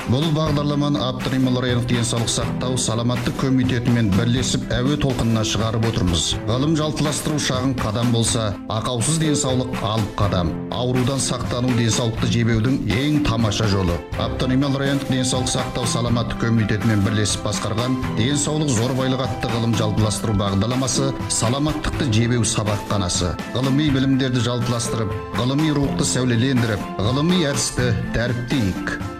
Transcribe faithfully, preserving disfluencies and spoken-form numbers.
Бұл бағдарламаны Абдырайымов райондық денсаулық сақтау саламаттық комитетімен бірлесіп әуе толқынына шығарып отырмыз. Ғылым жалтыластыру шағын қадам болса, ақаусыз денсаулық алып қадам. Аурудан сақтану денсаулықты жебеудің ең тамаша жолы. Абдырайымов райондық денсаулық сақтау саламаттық комитетімен бірлесіп басқарған денсаулық зорбайлық атты ғылым жалтыластыру бағдарламасы саламаттықты жебеу сабақханасы. Ғылыми білімдерді жалтыластырып, ғылыми рухты сәулелендіріп, ғылыми әдісті дәріптейік.